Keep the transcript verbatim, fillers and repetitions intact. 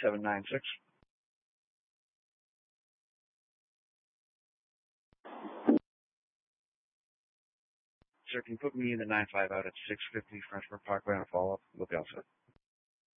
seven nine six. Sir, can you put me in the nine five out at six fifty Frenchburg Parkway on a follow-up? Look out, sir.